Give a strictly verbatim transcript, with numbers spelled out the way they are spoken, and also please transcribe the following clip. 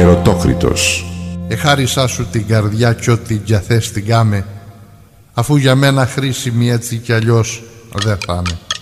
Ερωτόκριτος. Εχάρισά σου την καρδιά κι ό,τι για θες την κάμε, αφού για μένα χρήσιμη έτσι κι αλλιώς δεν θα είναι.